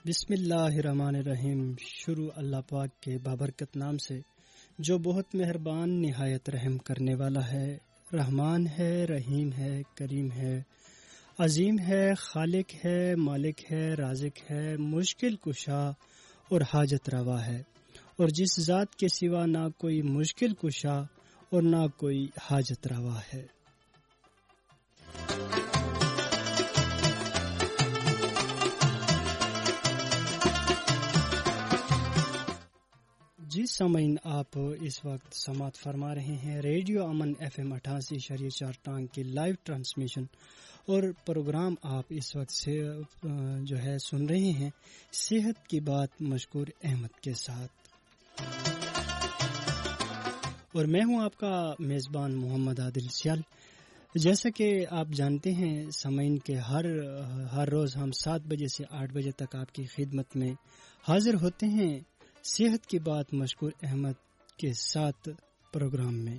بسم اللہ الرحمن الرحیم. شروع اللہ پاک کے بابرکت نام سے جو بہت مہربان نہایت رحم کرنے والا ہے. رحمان ہے، رحیم ہے، کریم ہے، عظیم ہے، خالق ہے، مالک ہے، رازق ہے، مشکل کشا اور حاجت روا ہے، اور جس ذات کے سوا نہ کوئی مشکل کشا اور نہ کوئی حاجت روا ہے. جی سامعین، آپ اس وقت سماعت فرما رہے ہیں ریڈیو امن FM 88.4 ٹانگ کی لائیو ٹرانسمیشن، اور پروگرام آپ اس وقت سے جو ہے سن رہے ہیں صحت کی بات مشکور احمد کے ساتھ، اور میں ہوں آپ کا میزبان محمد عادل سیال. جیسا کہ آپ جانتے ہیں سامعین کے ہر روز ہم 7 بجے سے 8 بجے تک آپ کی خدمت میں حاضر ہوتے ہیں صحت کی بات مشکور احمد کے ساتھ پروگرام میں.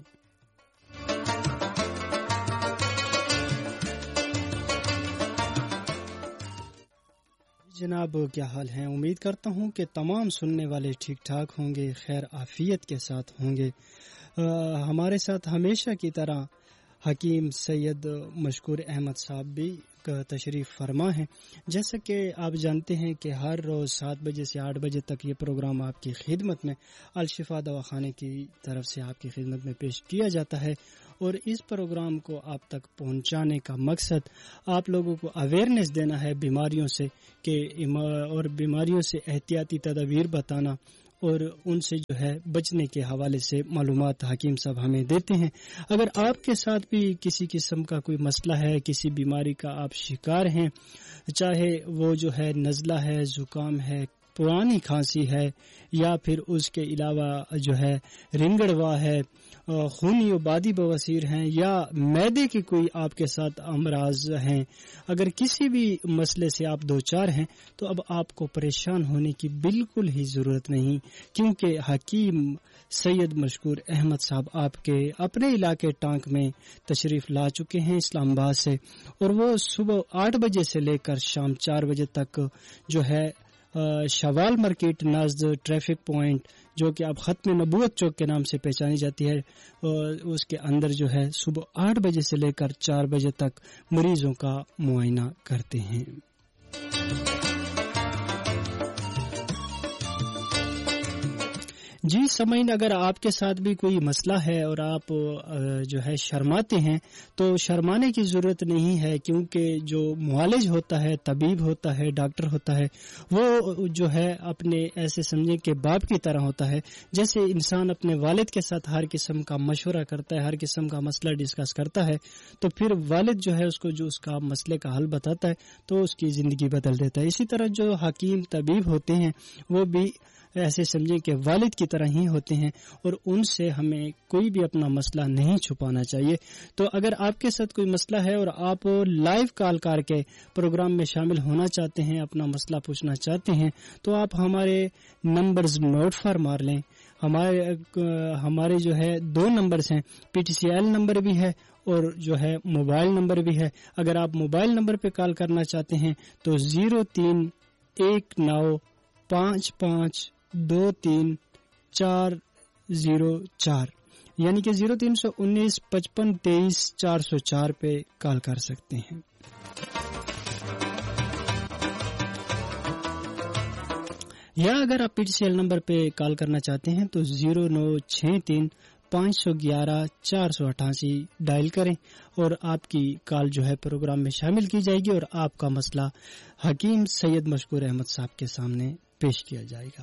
جناب کیا حال ہیں؟ امید کرتا ہوں کہ تمام سننے والے ٹھیک ٹھاک ہوں گے، خیر عافیت کے ساتھ ہوں گے. ہمارے ساتھ ہمیشہ کی طرح حکیم سید مشکور احمد صاحب بھی تشریف فرما ہے. جیسا کہ آپ جانتے ہیں کہ ہر روز 7 بجے سے 8 بجے تک یہ پروگرام آپ کی خدمت میں الشفا دواخانے کی طرف سے آپ کی خدمت میں پیش کیا جاتا ہے، اور اس پروگرام کو آپ تک پہنچانے کا مقصد آپ لوگوں کو اویئرنیس دینا ہے بیماریوں سے، اور بیماریوں سے احتیاطی تدابیر بتانا، اور ان سے جو ہے بچنے کے حوالے سے معلومات حکیم صاحب ہمیں دیتے ہیں. اگر آپ کے ساتھ بھی کسی قسم کا کوئی مسئلہ ہے، کسی بیماری کا آپ شکار ہیں، چاہے وہ جو ہے نزلہ ہے، زکام ہے، پرانی کھانسی ہے، یا پھر اس کے علاوہ جو ہے رنگڑوا ہے، خونی و بادی بواسیر ہیں، یا معدے کی کوئی آپ کے ساتھ امراض ہیں، اگر کسی بھی مسئلے سے آپ دوچار ہیں تو اب آپ کو پریشان ہونے کی بالکل ہی ضرورت نہیں، کیونکہ حکیم سید مشکور احمد صاحب آپ کے اپنے علاقے ٹانک میں تشریف لا چکے ہیں اسلام آباد سے، اور وہ صبح 8 بجے سے لے کر شام 4 بجے تک جو ہے شوال مارکیٹ نزد ٹریفک پوائنٹ، جو کہ اب ختم نبوت چوک کے نام سے پہچانی جاتی ہے، اس کے اندر جو ہے صبح 8 بجے سے لے کر 4 بجے تک مریضوں کا معائنہ کرتے ہیں. جی سامعین، اگر آپ کے ساتھ بھی کوئی مسئلہ ہے اور آپ جو ہے شرماتے ہیں تو شرمانے کی ضرورت نہیں ہے، کیونکہ جو معالج ہوتا ہے، طبیب ہوتا ہے، ڈاکٹر ہوتا ہے، وہ جو ہے اپنے ایسے سمجھیں کہ باپ کی طرح ہوتا ہے. جیسے انسان اپنے والد کے ساتھ ہر قسم کا مشورہ کرتا ہے، ہر قسم کا مسئلہ ڈسکس کرتا ہے، تو پھر والد جو ہے اس کو جو اس کا مسئلے کا حل بتاتا ہے تو اس کی زندگی بدل دیتا ہے. اسی طرح جو حکیم طبیب ہوتے ہیں وہ بھی ایسے سمجھیں کہ والد کی طرح ہی ہوتے ہیں، اور ان سے ہمیں کوئی بھی اپنا مسئلہ نہیں چھپانا چاہیے. تو اگر آپ کے ساتھ کوئی مسئلہ ہے اور آپ لائیو کال کر کے پروگرام میں شامل ہونا چاہتے ہیں، اپنا مسئلہ پوچھنا چاہتے ہیں، تو آپ ہمارے نمبرز نوٹ فرما لیں. ہمارے جو ہے 2 نمبرز ہیں، PTCL نمبر بھی ہے اور جو ہے موبائل نمبر بھی ہے. اگر آپ موبائل نمبر پہ کال کرنا چاہتے ہیں تو 0319252404 یعنی کہ 03195523 پہ کال کر سکتے ہیں. یا اگر آپ PTCL نمبر پہ کال کرنا چاہتے ہیں تو 0963511488 ڈائل کریں، اور آپ کی کال جو ہے پروگرام میں شامل کی جائے گی، اور آپ کا مسئلہ حکیم سید مشکور احمد صاحب کے سامنے پیش کیا جائے گا.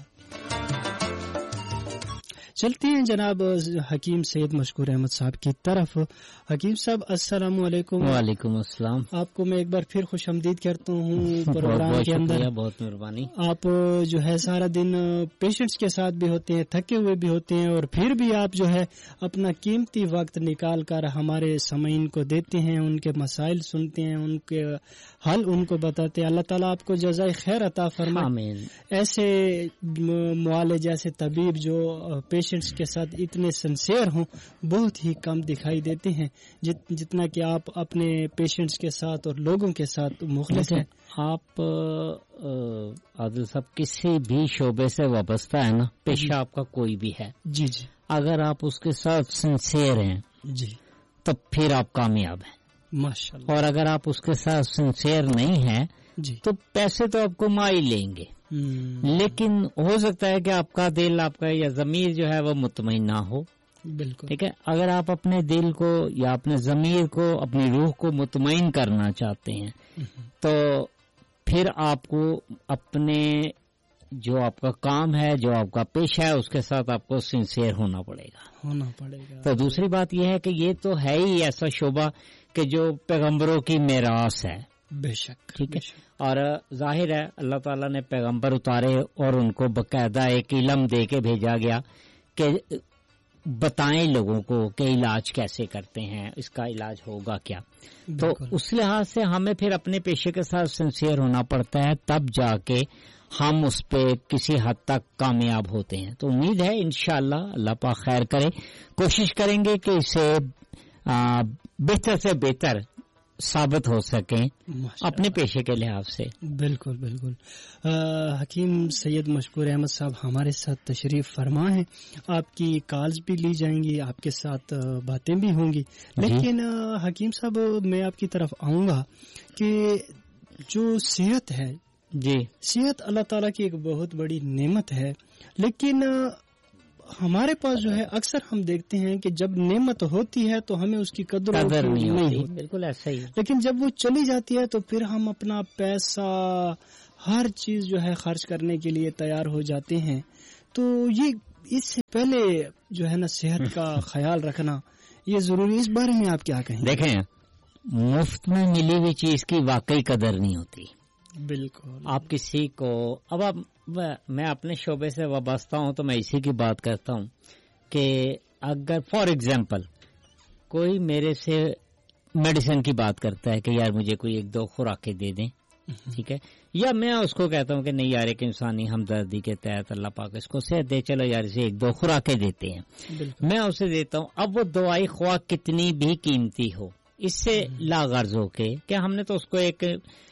چلتے ہیں جناب حکیم سید مشکور احمد صاحب کی طرف. حکیم صاحب السلام علیکم. وعلیکم السلام. آپ کو میں ایک بار پھر خوش آمدید کرتا ہوں پروگرام کے اندر. بہت مہربانی. آپ جو ہے سارا دن پیشنٹس کے ساتھ بھی ہوتے ہیں، تھکے ہوئے بھی ہوتے ہیں، اور پھر بھی آپ جو ہے اپنا قیمتی وقت نکال کر ہمارے سامعین کو دیتے ہیں، ان کے مسائل سنتے ہیں، ان کے حل ان کو بتاتے ہیں. اللہ تعالیٰ آپ کو جزائے خیر عطا فرمائے. آمین. ایسے معالج، ایسے طبیب جو پیشنٹ پیشنٹس کے ساتھ اتنے سنسیئر ہوں بہت ہی کم دکھائی دیتے ہیں جتنا کہ آپ اپنے پیشنٹس کے ساتھ اور لوگوں کے ساتھ مخلص ہیں. آپ عادل صاحب کسی بھی شعبے سے وابستہ ہے نا، پیشہ آپ کا کوئی بھی ہے، جی جی، اگر آپ اس کے ساتھ سنسیئر ہیں جی تو پھر آپ کامیاب ہیں ماشاءاللہ. اور اگر آپ اس کے ساتھ سنسیئر نہیں ہیں جی تو پیسے تو آپ کو مائی لیں گے، لیکن ہو سکتا ہے کہ آپ کا دل، آپ کا یا ضمیر جو ہے وہ مطمئن نہ ہو. بالکل ٹھیک ہے، اگر آپ اپنے دل کو یا اپنے ضمیر کو، اپنی روح کو مطمئن کرنا چاہتے ہیں تو پھر آپ کو اپنے جو آپ کا کام ہے، جو آپ کا پیشہ ہے، اس کے ساتھ آپ کو سنسیئر ہونا پڑے گا. تو دوسری بات یہ ہے کہ یہ تو ہے ہی ایسا شعبہ کہ جو پیغمبروں کی میراث ہے. بے شک، ٹھیک ہے، اور ظاہر ہے اللہ تعالیٰ نے پیغمبر اتارے اور ان کو باقاعدہ ایک علم دے کے بھیجا گیا کہ بتائیں لوگوں کو کہ علاج کیسے کرتے ہیں، اس کا علاج ہوگا کیا. تو اس لحاظ سے ہمیں پھر اپنے پیشے کے ساتھ سنسیئر ہونا پڑتا ہے، تب جا کے ہم اس پہ کسی حد تک کامیاب ہوتے ہیں. تو امید ہے انشاءاللہ اللہ پاک خیر کرے، کوشش کریں گے کہ اسے بہتر سے بہتر ثابت ہو سکیں اپنے پیشے کے لحاظ سے. بالکل بالکل. حکیم سید مشکور احمد صاحب ہمارے ساتھ تشریف فرما ہیں، آپ کی کالز بھی لی جائیں گی، آپ کے ساتھ باتیں بھی ہوں گی. لیکن حکیم صاحب میں آپ کی طرف آؤں گا کہ جو صحت ہے، جی صحت اللہ تعالیٰ کی ایک بہت بڑی نعمت ہے، لیکن ہمارے پاس جو ہے اکثر ہم دیکھتے ہیں کہ جب نعمت ہوتی ہے تو ہمیں اس کی قدر نہیں ہوتی. بالکل ایسا ہی. لیکن جب وہ چلی جاتی ہے تو پھر ہم اپنا پیسہ، ہر چیز جو ہے خرچ کرنے کے لیے تیار ہو جاتے ہیں. تو یہ اس سے پہلے جو ہے نا صحت کا خیال رکھنا یہ ضروری. اس بارے میں آپ کیا کہیں؟ دیکھیں، مفت میں ملی ہوئی چیز کی واقعی قدر نہیں ہوتی. بالکل. آپ کسی کو، اب میں اپنے شعبے سے وابستہ ہوں تو میں اسی کی بات کرتا ہوں کہ اگر فار ایگزامپل کوئی میرے سے میڈیسن کی بات کرتا ہے کہ یار مجھے کوئی 1-2 خوراکیں دے دیں، ٹھیک ہے، یا میں اس کو کہتا ہوں کہ نہیں یار ایک انسانی ہمدردی کے تحت اللہ پاک اس کو صحت دے، چلو یار اسے 1-2 خوراکیں دیتے ہیں، میں اسے دیتا ہوں. اب وہ دوائی خواہ کتنی بھی قیمتی ہو، اس سے لا غرض ہو کے کہ ہم نے تو اس کو ایک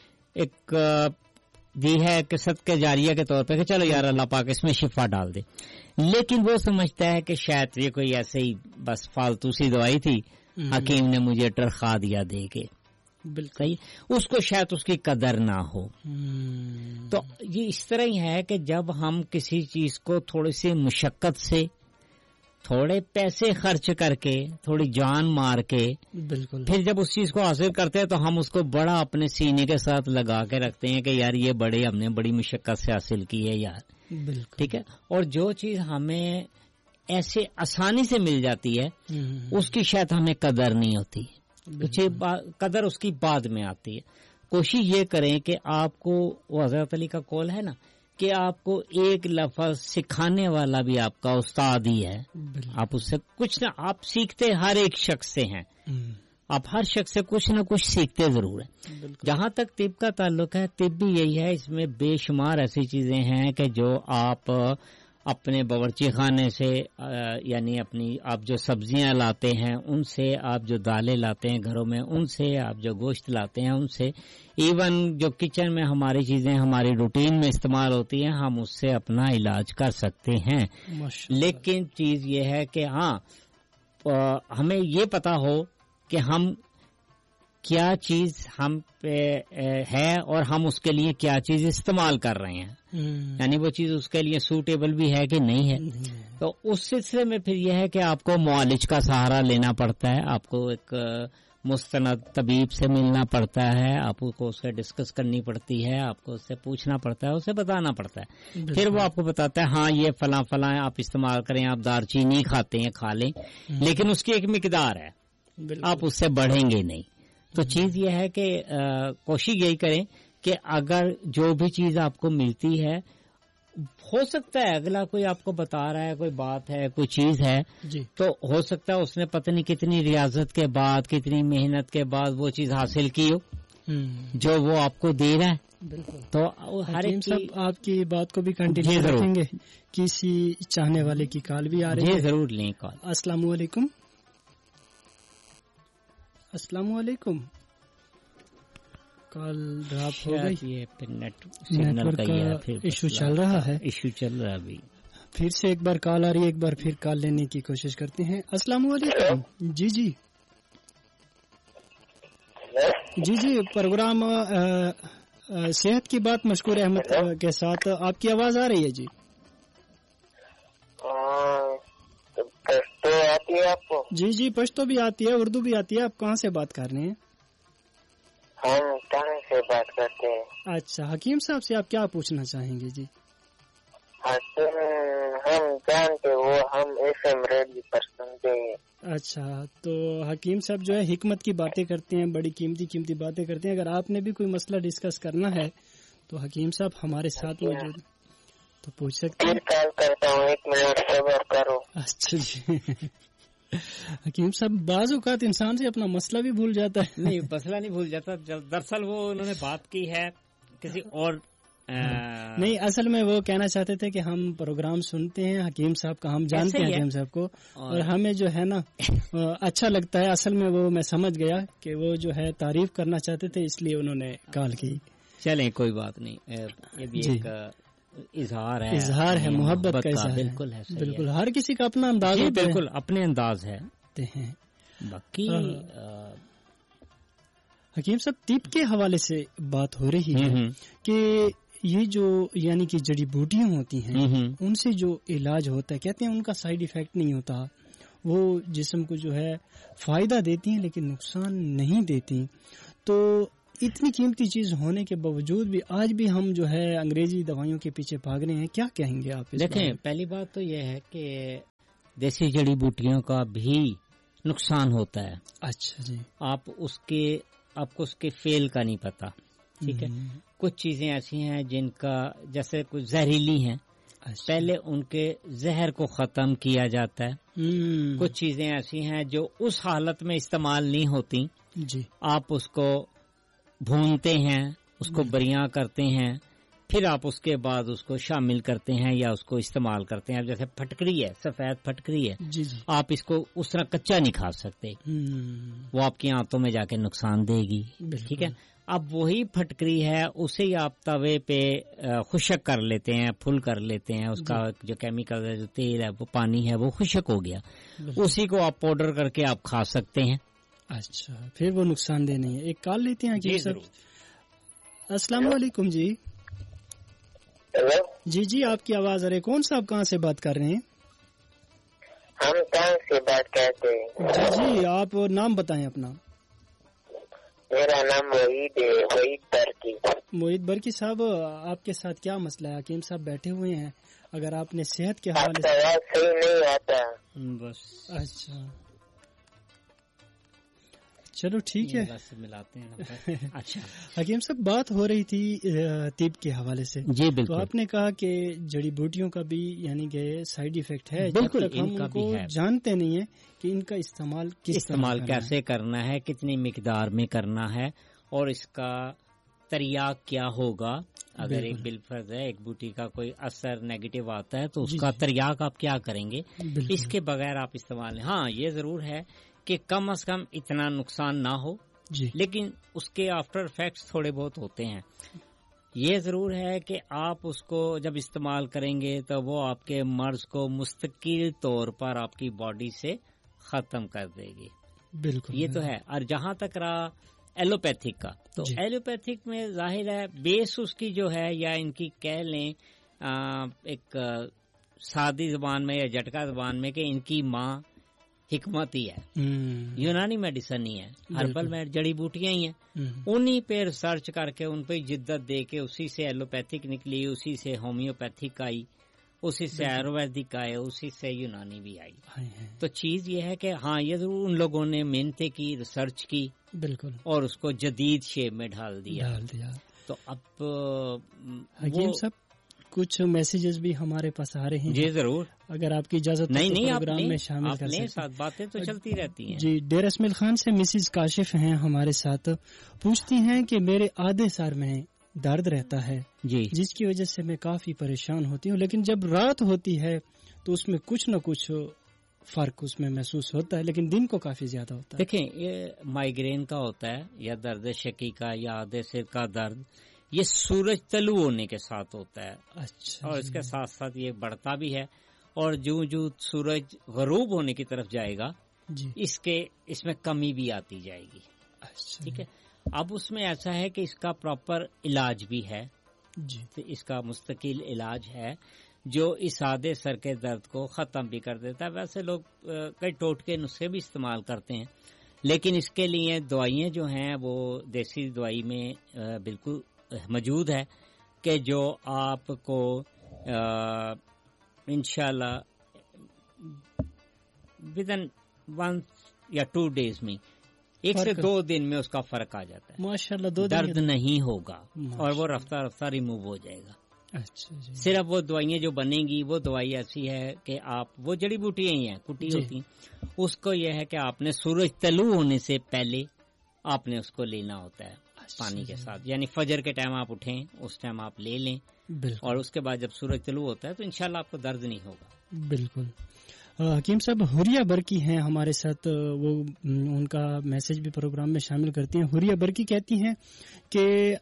دی ہے کہ صدقہ جاریہ کے طور پہ کہ چلو یار اللہ پاک اس میں شفا ڈال دے، لیکن وہ سمجھتا ہے کہ شاید یہ کوئی ایسے ہی بس فالتو سی دوائی تھی، حکیم نے مجھے ٹرخا دیا دے کے. بالکل، اس کو شاید اس کی قدر نہ ہو. تو یہ اس طرح ہی ہے کہ جب ہم کسی چیز کو تھوڑی سی مشقت سے، تھوڑے پیسے خرچ کر کے، تھوڑی جان مار کے، بالکل، پھر جب اس چیز کو حاصل کرتے ہیں تو ہم اس کو بڑا اپنے سینے کے ساتھ لگا کے رکھتے ہیں کہ یار یہ ہم نے بڑی مشقت سے حاصل کی ہے یار. بالکل ٹھیک ہے. اور جو چیز ہمیں ایسے آسانی سے مل جاتی ہے اس کی شاید ہمیں قدر نہیں ہوتی، قدر اس کی بعد میں آتی ہے. کوشش یہ کریں کہ آپ کو، وہ حضرت علی کا قول ہے نا کہ آپ کو ایک لفظ سکھانے والا بھی آپ کا استاد ہی ہے. آپ اس سے کچھ نہ، آپ سیکھتے ہر ایک شخص سے ہیں، آپ ہر شخص سے کچھ نہ کچھ سیکھتے ضرور ہیں. جہاں تک طب کا تعلق ہے، طب بھی یہی ہے، اس میں بے شمار ایسی چیزیں ہیں کہ جو آپ اپنے باورچی خانے سے، یعنی آپ جو سبزیاں لاتے ہیں ان سے، آپ جو دالیں لاتے ہیں گھروں میں ان سے، آپ جو گوشت لاتے ہیں ان سے، ایون جو کچن میں ہماری چیزیں ہماری روٹین میں استعمال ہوتی ہیں، ہم اس سے اپنا علاج کر سکتے ہیں. لیکن چیز یہ ہے کہ ہاں ہمیں یہ پتا ہو کہ ہم کیا چیز ہم پہ ہے اور ہم اس کے لیے کیا چیز استعمال کر رہے ہیں، یعنی وہ چیز اس کے لیے سوٹیبل بھی ہے کہ نہیں ہے. تو اس سلسلے میں پھر یہ ہے کہ آپ کو معالج کا سہارا لینا پڑتا ہے، آپ کو ایک مستند طبیب سے ملنا پڑتا ہے، آپ کو اس سے ڈسکس کرنی پڑتی ہے، آپ کو اس سے پوچھنا پڑتا ہے، اسے بتانا پڑتا ہے، پھر وہ آپ کو بتاتا ہے ہاں یہ فلاں فلاں آپ استعمال کریں. آپ دار چینی کھاتے ہیں کھا لیں، لیکن اس کی ایک مقدار ہے، آپ اس سے بڑھیں گے نہیں. تو چیز یہ ہے کہ کوشش یہی کریں کہ اگر جو بھی چیز آپ کو ملتی ہے، ہو سکتا ہے اگلا کوئی آپ کو بتا رہا ہے، کوئی بات ہے، کوئی چیز ہے، تو ہو سکتا ہے اس نے پتہ نہیں کتنی ریاضت کے بعد، کتنی محنت کے بعد وہ چیز حاصل کی ہو جو وہ آپ کو دے رہا ہے. بالکل. تو ہر ایک صاحب آپ کی بات کو بھی کنٹینیو رکھیں گے. کسی چاہنے والے کی کال بھی آ رہی ہے. ضرور لیں کال. السلام علیکم. السلام علیکم. کال ڈراپ ہو گئی. نیٹ ورک کا ایشو چل رہا ہے. ابھی پھر سے ایک بار کال آ رہی ہے, ایک بار پھر کال لینے کی کوشش کرتے ہیں. السلام علیکم. جی جی جی جی, پروگرام صحت کی بات مشکور احمد کے ساتھ. آپ کی آواز آ رہی ہے جی. پشتو آتی ہے آپ کو؟ جی جی پشتو بھی آتی ہے, اردو بھی آتی ہے. آپ کہاں سے بات کر رہے ہیں؟ ہم کہاں سے بات کرتے ہیں. اچھا, حکیم صاحب سے آپ کیا پوچھنا چاہیں گے؟ جی ہم جانتے وہ ہم FM ریڈیو پر سنتے ہیں. اچھا, تو حکیم صاحب جو ہے حکمت کی باتیں کرتے ہیں, بڑی قیمتی باتیں کرتے ہیں. اگر آپ نے بھی کوئی مسئلہ ڈسکس کرنا ہے تو حکیم صاحب ہمارے ساتھ موجود تو پوچھ سکتے ہیں. کال کرتا ہوں, 1 منٹ صبر کرو. اچھا جی. حکیم صاحب بعض اوقات انسان سے اپنا مسئلہ بھی بھول جاتا ہے. نہیں, مسئلہ نہیں بھول جاتا. دراصل وہ انہوں نے بات کی ہے کسی اور نہیں, اصل میں وہ کہنا چاہتے تھے کہ ہم پروگرام سنتے ہیں حکیم صاحب کا, ہم جانتے ہیں حکیم صاحب کو, اور ہمیں جو ہے نا اچھا لگتا ہے. اصل میں وہ میں سمجھ گیا کہ وہ جو ہے تعریف کرنا چاہتے تھے, اس لیے انہوں نے کال کی. چلیں کوئی بات نہیں, یہ بھی ایک اظہار ہے, محبت کا اظہار. بالکل ہے, بالکل. ہر کسی کا اپنا انداز ہے. بالکل اپنے انداز ہے. باقی حکیم صاحب طب کے حوالے سے بات ہو رہی ہے کہ یہ جو یعنی کہ جڑی بوٹیاں ہوتی ہیں ان سے جو علاج ہوتا ہے, کہتے ہیں ان کا سائیڈ ایفیکٹ نہیں ہوتا, وہ جسم کو جو ہے فائدہ دیتی ہیں لیکن نقصان نہیں دیتی. تو اتنی قیمتی چیز ہونے کے باوجود بھی آج بھی ہم جو ہے انگریزی دوائیوں کے پیچھے بھاگ رہے ہیں. کیا کہیں گے آپ؟ دیکھیں, پہلی بات تو یہ ہے کہ دیسی جڑی بوٹیوں کا بھی نقصان ہوتا ہے. اچھا جی. آپ کو اس کے فیل کا نہیں پتا. ٹھیک ہے, کچھ چیزیں ایسی ہیں جن کا جیسے کچھ زہریلی ہیں, پہلے ان کے زہر کو ختم کیا جاتا ہے. کچھ چیزیں ایسی ہیں جو اس حالت میں استعمال نہیں ہوتی جی, آپ اس کو بھونتے ہیں, اس کو بریاں کرتے ہیں, پھر آپ اس کے بعد اس کو شامل کرتے ہیں یا اس کو استعمال کرتے ہیں. اب جیسے پھٹکری ہے, سفید پھٹکری ہے, آپ اس کو اس طرح کچا نہیں کھا سکتے, وہ آپ کی آنتوں میں جا کے نقصان دے گی. ٹھیک ہے, اب وہی پھٹکری ہے اسے ہی آپ توے پہ خشک کر لیتے ہیں, پھل کر لیتے ہیں, اس کا جو کیمیکل ہے, جو تیل ہے, وہ پانی ہے, وہ خشک ہو گیا, اسی کو آپ پاؤڈر کر کے آپ کھا سکتے ہیں. اچھا, پھر وہ نقصان دہ نہیں ہے. ایک کال لیتے ہیں جی سر. السلام علیکم. جی جی جی, آپ کی آواز آ رہی ہے. کون صاحب کہاں سے بات کر رہے ہیں؟ ہم کہاں سے بات کرتے ہیں؟ جی جی, آپ نام بتائیں اپنا. میرا نام وحید ہے, وحید برکی. وحید برکی صاحب, آپ کے ساتھ کیا مسئلہ ہے؟ حکیم صاحب بیٹھے ہوئے ہیں, اگر آپ نے صحت کے حوالے سے. صحیح نہیں آتا بس. اچھا چلو ٹھیک ہے, ملاتے ہیں. اچھا حکیم صاحب, بات ہو رہی تھی طب کے حوالے سے. جی بالکل. تو آپ نے کہا کہ جڑی بوٹیوں کا بھی یعنی کہ سائیڈ ایفیکٹ ہے. بالکل, ہم ان کو جانتے نہیں ہیں کہ ان کا استعمال کیسے کرنا ہے, کتنی مقدار میں کرنا ہے, اور اس کا تریاق کیا ہوگا. اگر ایک بالفرض ہے ایک بوٹی کا کوئی اثر نیگیٹو آتا ہے تو اس کا تریاق آپ کیا کریں گے, اس کے بغیر آپ استعمال. ہاں یہ ضرور ہے کہ کم از کم اتنا نقصان نہ ہو, لیکن اس کے آفٹر افیکٹس تھوڑے بہت ہوتے ہیں. یہ ضرور ہے کہ آپ اس کو جب استعمال کریں گے تو وہ آپ کے مرض کو مستقل طور پر آپ کی باڈی سے ختم کر دے گی. بالکل, یہ تو ہے. اور جہاں تک رہا ایلوپیتھک کا, تو ایلوپیتھک میں ظاہر ہے بیس اس کی جو ہے, یا ان کی کہہ لیں ایک سادی زبان میں یا جٹکا زبان میں, کہ ان کی ماں حکمت ہی ہے. یونانی میڈیسن ہی ہے, ہربل میں جڑی بوٹیاں ہی ہیں. انہی پہ ریسرچ کر کے ان پہ جدت دے کے اسی سے ایلوپیتھک نکلی, اسی سے ہومیوپیتھک آئی, اسی سے آیورویدک آئے, اسی سے یونانی بھی آئی. تو چیز یہ ہے کہ ہاں یہ ضرور ان لوگوں نے محنتیں کی, ریسرچ کی, بالکل, اور اس کو جدید شیپ میں ڈال دیا. تو اب حکیم صاحب کچھ میسیجز بھی ہمارے پاس آ رہے ہیں. جی ضرور, اگر آپ کی اجازت نہیں پروگرام میں شامل کر سکتے. ساتھ باتیں تو چلتی رہتی ہیں. جی, ڈیر اسمیل خان سے مسز کاشف ہیں ہمارے ساتھ, پوچھتی ہیں کہ میرے آدھے سر میں درد رہتا ہے جی جس کی وجہ سے میں کافی پریشان ہوتی ہوں، لیکن جب رات ہوتی ہے تو اس میں کچھ نہ کچھ فرق اس میں محسوس ہوتا ہے، لیکن دن کو کافی زیادہ ہوتا ہے۔ دیکھیں یہ مائیگرین کا ہوتا ہے یا درد شکی کا یا آدھے سر کا درد، یہ سورج طلوع ہونے کے ساتھ ہوتا ہے، اچھا اور اس کے ساتھ ساتھ یہ بڑھتا بھی ہے، اور جو سورج غروب ہونے کی طرف جائے گا جی اس میں کمی بھی آتی جائے گی، اچھا ٹھیک ہے۔ اب اس میں ایسا ہے کہ اس کا پراپر علاج بھی ہے، جی اس کا مستقل علاج ہے جو اس آدھے سر کے درد کو ختم بھی کر دیتا ہے۔ ویسے لوگ کئی ٹوٹکے نسخے بھی استعمال کرتے ہیں، لیکن اس کے لیے دوائیاں جو ہیں وہ دیسی دوائی میں بالکل موجود ہے کہ جو آپ کو انشاءاللہ ودن 1 یا 2 days میں 1 سے 2 دن میں اس کا فرق آ جاتا ہے، ماشاءاللہ 2 درد نہیں ہوگا اور وہ رفتہ رفتہ ریموو ہو جائے گا۔ اچھا جی صرف وہ دوائیاں جو بنے گی وہ دوائی ایسی ہے کہ آپ وہ جڑی بوٹیاں ہی ہیں کٹی جی ہوتی ہیں، اس کو یہ ہے کہ آپ نے سورج طلوع ہونے سے پہلے آپ نے اس کو لینا ہوتا ہے پانی کے ساتھ، یعنی فجر کے ٹائم آپ اٹھیں اس ٹائم آپ لے لیں، بالکل اور اس کے بعد جب سورج طلوع ہوتا ہے تو انشاءاللہ آپ کو درد نہیں ہوگا۔ بالکل۔ حکیم صاحب حریہ برکی ہیں ہمارے ساتھ، وہ ان کا میسج بھی پروگرام میں شامل کرتی ہیں۔ حریہ برکی کہتی ہیں کہ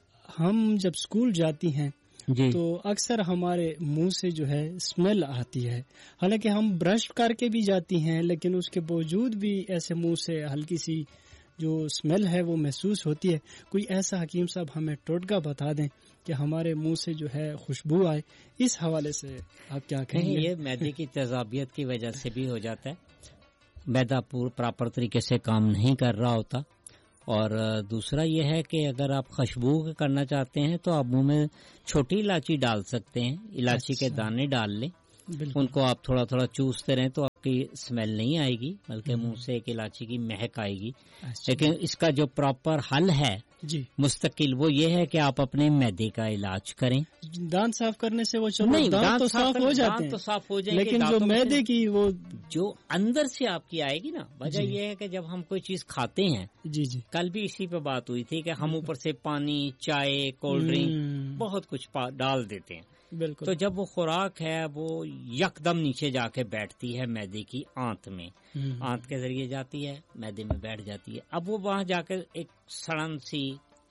ہم جب اسکول جاتی ہیں جی تو اکثر ہمارے منہ سے جو ہے اسمیل آتی ہے، حالانکہ ہم برش کر کے بھی جاتی ہیں لیکن اس کے باوجود بھی ایسے منہ سے ہلکی سی جو اسمیل ہے وہ محسوس ہوتی ہے۔ کوئی ایسا حکیم صاحب ہمیں ٹوٹکا بتا دیں کہ ہمارے منہ سے جو ہے خوشبو آئے، اس حوالے سے آپ کیا کہیں گے؟ یہ معدے کی تیزابیت کی وجہ سے بھی ہو جاتا ہے، معدہ پراپر طریقے سے کام نہیں کر رہا ہوتا، اور دوسرا یہ ہے کہ اگر آپ خوشبو کرنا چاہتے ہیں تو آپ منہ میں چھوٹی الائچی ڈال سکتے ہیں، الائچی کے دانے ڈال لیں، ان کو آپ تھوڑا تھوڑا چوستے رہیں تو آپ کی اسمیل نہیں آئے گی بلکہ منہ سے ایک الائچی کی مہک آئے گی۔ لیکن اس کا جو پراپر حل ہے جی مستقل وہ یہ ہے کہ آپ اپنے معدے کا علاج کریں۔ دانت صاف کرنے سے وہ چلو نہیں، دانت تو صاف ہو جاتے دانت تو صاف ہو جائیں ہیں گے، لیکن جو دانتوں میں معدے کی وہ جو اندر سے آپ کی آئے گی نا، وجہ جی یہ ہے کہ جب ہم کوئی چیز کھاتے ہیں، جی جی کل بھی اسی پہ بات ہوئی تھی کہ ہم اوپر سے پانی، چائے، کولڈ ڈرنک بہت کچھ ڈال دیتے ہیں، بالکل تو جب وہ خوراک ہے وہ یکدم نیچے جا کے بیٹھتی ہے معدے کی آنت میں، آنت کے ذریعے جاتی ہے معدے میں بیٹھ جاتی ہے، اب وہ وہاں جا کے ایک سڑن سی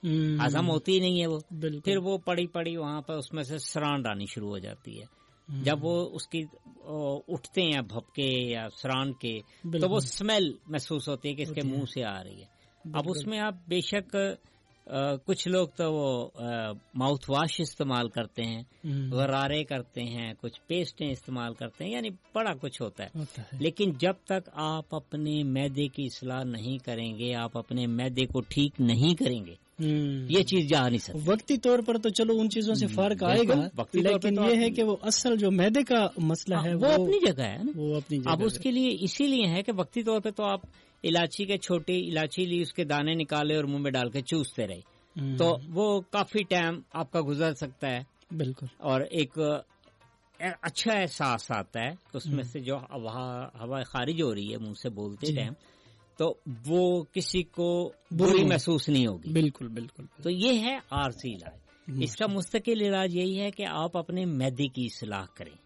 ہضم ہوتی نہیں ہے، وہ پھر وہ پڑی پڑی وہاں پہ اس میں سے سران آنی شروع ہو جاتی ہے۔ جب وہ اس کی اٹھتے ہیں بھپکے یا سران کے تو وہ اسمیل محسوس ہوتی ہے کہ اس کے منہ سے آ رہی ہے۔ اب اس میں آپ بے شک کچھ لوگ تو وہ ماؤتھ واش استعمال کرتے ہیں، غرارے کرتے ہیں، کچھ پیسٹیں استعمال کرتے ہیں، یعنی بڑا کچھ ہوتا ہے، لیکن جب تک آپ اپنے معدے کی اصلاح نہیں کریں گے، آپ اپنے معدے کو ٹھیک نہیں کریں گے، یہ چیز جا نہیں سکتی۔ وقتی طور پر تو چلو ان چیزوں سے فرق آئے گا، لیکن یہ ہے کہ وہ اصل جو معدے کا مسئلہ ہے وہ اپنی جگہ ہے نا، وہ اپنی جگہ اب اس کے لیے اسی لیے ہے کہ وقتی طور پہ تو آپ الائچی کے چھوٹی الائچی لی، اس کے دانے نکالے اور منہ میں ڈال کے چوستے رہے، تو وہ کافی ٹائم آپ کا گزر سکتا ہے، بالکل، اور ایک اچھا احساس آتا ہے اس میں سے جو ہوا خارج ہو رہی ہے منہ سے بولتے ٹائم، تو وہ کسی کو بری محسوس نہیں ہوگی۔ بالکل بالکل۔ تو یہ ہے عارضی علاج، اس کا مستقل علاج یہی ہے کہ آپ اپنے معدے کی اصلاح کریں،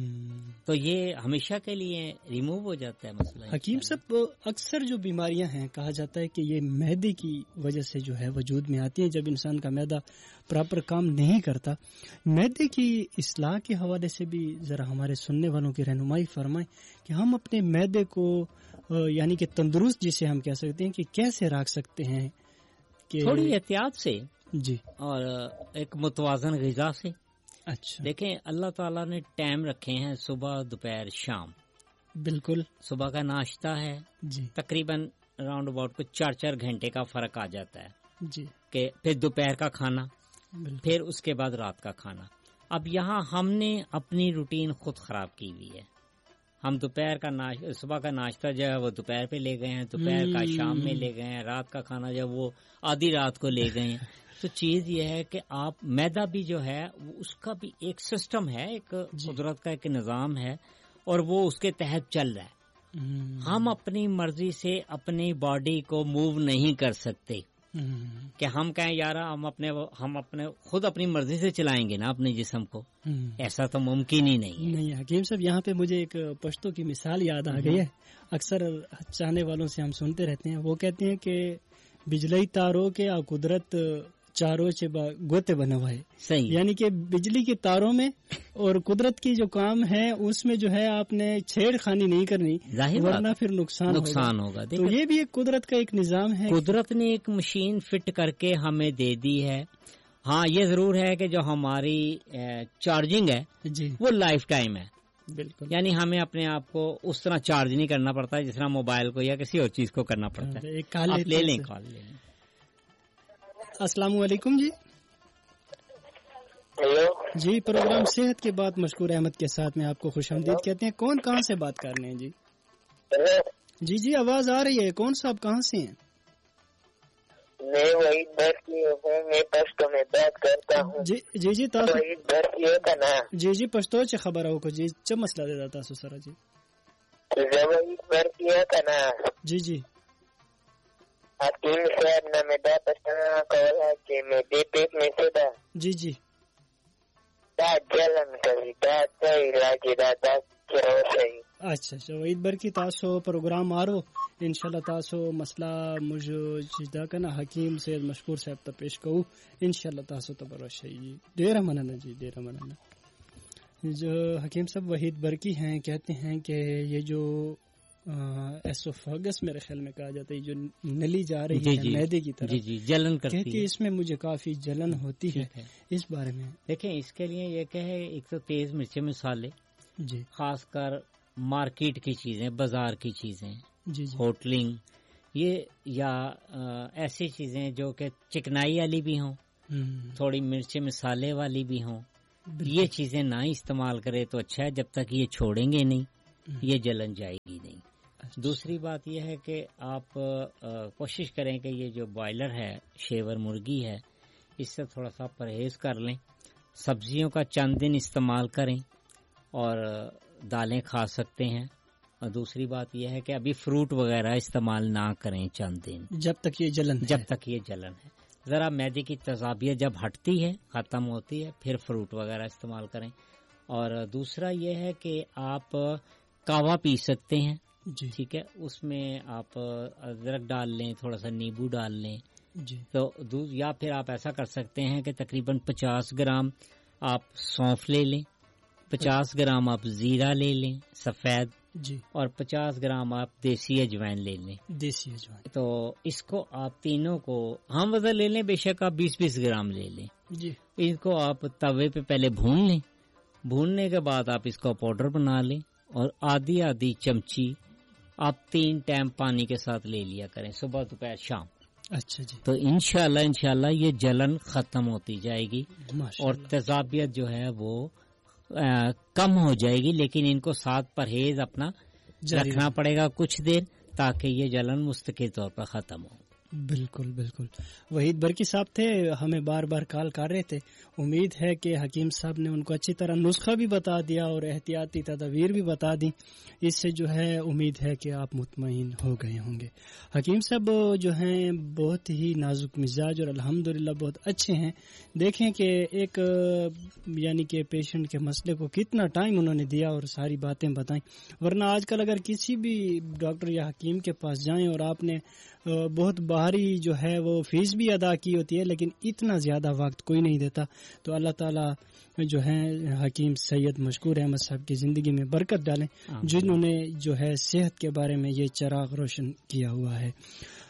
تو یہ ہمیشہ کے لیے ریموو ہو جاتا ہے مسئلہ۔ حکیم صاحب اکثر جو بیماریاں ہیں کہا جاتا ہے کہ یہ معدے کی وجہ سے جو ہے وجود میں آتی ہیں، جب انسان کا معدہ پراپر کام نہیں کرتا۔ معدے کی اصلاح کے حوالے سے بھی ذرا ہمارے سننے والوں کی رہنمائی فرمائیں کہ ہم اپنے معدے کو یعنی کہ تندرست جسے ہم کہہ سکتے ہیں کہ کیسے رکھ سکتے ہیں، کہ تھوڑی احتیاط سے جی اور ایک متوازن غذا سے۔ اچھا، دیکھیں اللہ تعالیٰ نے ٹائم رکھے ہیں صبح دوپہر شام، بالکل، صبح کا ناشتہ ہے جی تقریباً راؤنڈ اباؤٹ کچھ 4 گھنٹے کا فرق آ جاتا ہے، جی، کہ پھر دوپہر کا کھانا، بالکل، پھر اس کے بعد رات کا کھانا۔ اب یہاں ہم نے اپنی روٹین خود خراب کی ہوئی ہے، ہم دوپہر کا صبح کا ناشتہ جو ہے وہ دوپہر پہ لے گئے ہیں، دوپہر کا شام میں لے گئے ہیں، رات کا کھانا جو وہ آدھی رات کو لے گئے ہیں۔ تو چیز یہ ہے کہ آپ معدہ بھی جو ہے اس کا بھی ایک سسٹم ہے، ایک قدرت کا ایک نظام ہے، اور وہ اس کے تحت چل رہا ہے۔ ہم اپنی مرضی سے اپنی باڈی کو موو نہیں کر سکتے، کہ ہم کہیں یار ہم اپنے خود اپنی مرضی سے چلائیں گے نا اپنے جسم کو، ایسا تو ممکن ہی نہیں ہے۔ نہیں حکیم صاحب، یہاں پہ مجھے ایک پشتو کی مثال یاد آ گئی ہے، اکثر چاہنے والوں سے ہم سنتے رہتے ہیں، وہ کہتے ہیں کہ بجلی تاروں کے قدرت چاروں سے گوتے بنا ہوا ہے، صحیح، یعنی کہ بجلی کے تاروں میں اور قدرت کی جو کام ہے اس میں جو ہے آپ نے چھیڑ خانی نہیں کرنی، ورنہ پھر نقصان ہوگا۔ تو یہ بھی ایک قدرت کا ایک نظام ہے، قدرت نے ایک مشین فٹ کر کے ہمیں دے دی ہے۔ ہاں یہ ضرور ہے کہ جو ہماری چارجنگ ہے جی وہ لائف ٹائم ہے، بالکل، یعنی ہمیں اپنے آپ کو اس طرح چارج نہیں کرنا پڑتا جس طرح موبائل کو یا کسی اور چیز کو کرنا پڑتا ہے۔ ایک کال آپ لے لیں، کال لے لیں۔ السلام علیکم جی۔ ہیلو جی، پروگرام صحت کے بعد مشکور احمد کے ساتھ میں آپ کو خوش آمدید کہتے ہیں۔ کون کہاں سے بات کر رہے ہیں جی؟ ہیلو، جی جی آواز آ رہی ہے، کون صاحب کہاں سے ہیں؟ میں وحید برقی ہوں، میں پشتو میں بات کرتا ہوں۔ جی جی جی تاسو وحید برقی ہے کا نا؟ جی جی پښتو چې خبره وکړو جی، څه مسله ده تاسو سره جی؟ زه وحید برقی ہے کا نا؟ جی جی حکیم صاحب نے میں دا پوښتنه کوله چې مې دې پیټ مې څه ده، جی جی دا جلن کوي، دا څه علاج دا چې راوښیي؟ اچھا اچھا وحید برکی تاسو پروگرام آرو انشاءاللہ تاسو مسئلہ مجھ جدا کنا حکیم سید مشکور صاحب تا پیش کرو، انشاءاللہ تاسو تا بروشی جی۔ ډیره مننه جی، ډیره مننه۔ جو حکیم صاحب وحید برکی ہیں، کہتے ہیں کہ یہ جو ایسوفاگس میرے خیال میں کہا جاتا ہے، جو نلی جا رہی ہے معدے کی طرف، جی جی جلن کرتی کہتے ہے، اس میں مجھے کافی جلن ہوتی ہے، اس بارے میں دیکھیں اس کے لیے یہ کہ ایک تو تیز مرچیں مسالے، جی خاص کر مارکیٹ کی چیزیں، بازار کی چیزیں، جی جی ہوٹلنگ، یہ یا ایسی چیزیں جو کہ چکنائی والی بھی ہوں، تھوڑی مرچیں مسالے والی بھی ہوں، یہ چیزیں نہ استعمال کرے تو اچھا ہے، جب تک یہ چھوڑیں گے نہیں یہ جلن جائے گی نہیں۔ دوسری بات یہ ہے کہ آپ کوشش کریں کہ یہ جو بائلر ہے، شیور مرغی ہے، اس سے تھوڑا سا پرہیز کر لیں، سبزیوں کا چند دن استعمال کریں اور دالیں کھا سکتے ہیں۔ اور دوسری بات یہ ہے کہ ابھی فروٹ وغیرہ استعمال نہ کریں چند دن، جب تک یہ جلن ہے۔ ذرا معدے کی تذابیت جب ہٹتی ہے، ختم ہوتی ہے، پھر فروٹ وغیرہ استعمال کریں۔ اور دوسرا یہ ہے کہ آپ کہوہ پی سکتے ہیں، جی ٹھیک ہے، اس میں آپ ادرک ڈال لیں، تھوڑا سا نیبو ڈال لیں، جی تو یا پھر آپ ایسا کر سکتے ہیں کہ تقریباً 50 گرام آپ سونف لے لیں، 50 گرام آپ زیرہ لے لیں سفید، جی اور 50 گرام آپ دیسی اجوائن لے لیں، دیسی اجوائن، تو اس کو آپ تینوں کو ہم وزن لے لیں، بے شک آپ 20-20 گرام لے لیں، جی ان کو آپ توے پہ پہلے بھون لیں، بھوننے کے بعد آپ اس کو پاؤڈر بنا لیں، اور آدھی چمچی آپ 3 ٹائم پانی کے ساتھ لے لیا کریں، صبح دوپہر شام۔ اچھا جی، تو انشاءاللہ یہ جلن ختم ہوتی جائے گی اور ماشاءاللہ، تذابیت جو ہے وہ کم ہو جائے گی، لیکن ان کو ساتھ پرہیز اپنا جاری رکھنا پڑے گا کچھ دیر تاکہ یہ جلن مستقل طور پر ختم ہو۔ بالکل بالکل۔ وحید برکی صاحب تھے، ہمیں بار بار کال کر رہے تھے، امید ہے کہ حکیم صاحب نے ان کو اچھی طرح نسخہ بھی بتا دیا اور احتیاطی تدابیر بھی بتا دی، اس سے جو ہے امید ہے کہ آپ مطمئن ہو گئے ہوں گے۔ حکیم صاحب جو ہیں بہت ہی نازک مزاج اور الحمدللہ بہت اچھے ہیں، دیکھیں کہ ایک یعنی کہ پیشنٹ کے مسئلے کو کتنا ٹائم انہوں نے دیا اور ساری باتیں بتائیں، ورنہ آج کل اگر کسی بھی ڈاکٹر یا حکیم کے پاس جائیں اور آپ نے بہت باہری جو ہے وہ فیس بھی ادا کی ہوتی ہے، لیکن اتنا زیادہ وقت کوئی نہیں دیتا، تو اللہ تعالیٰ جو ہے حکیم سید مشکور احمد صاحب کی زندگی میں برکت ڈالیں، جنہوں نے جو ہے صحت کے بارے میں یہ چراغ روشن کیا ہوا ہے۔